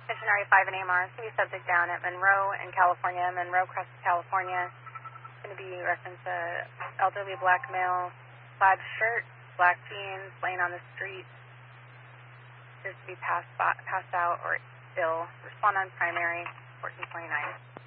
Missionary 5 and AMR, it's going to be subject down at Monroe in California, Monroe Crest, California. It's going to be reference elderly black male, plaid shirt, black jeans, laying on the street. Appears to be passed out or ill. Respond on primary, 1429.